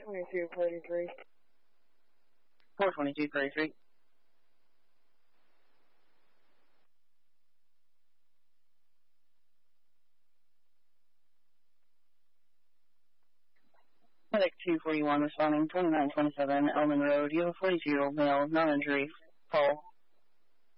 422.33. 422.33. Medic 241 responding 2927 Elman Road. You have a 42-year-old male, non-injury, fall.